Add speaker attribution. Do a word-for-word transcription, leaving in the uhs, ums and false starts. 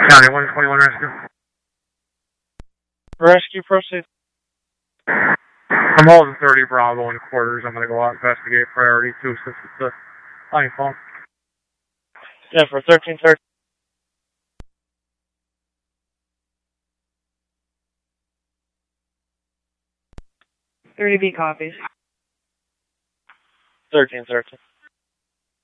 Speaker 1: County one twenty-one Rescue.
Speaker 2: Rescue, proceed.
Speaker 1: I'm holding thirty Bravo in quarters. I'm going to go out and investigate priority two since it's a funny phone.
Speaker 2: Yeah, for thirteen thirty.
Speaker 3: thirty B copies.
Speaker 2: thirteen thirteen.